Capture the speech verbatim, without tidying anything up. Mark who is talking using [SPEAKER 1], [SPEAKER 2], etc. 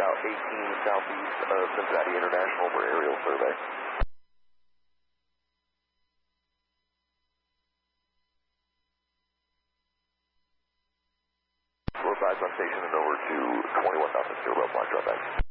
[SPEAKER 1] about eighteen southeast of Cincinnati International for aerial survey. Roadside on station and over to twenty-one thousand, zero, blind drop back.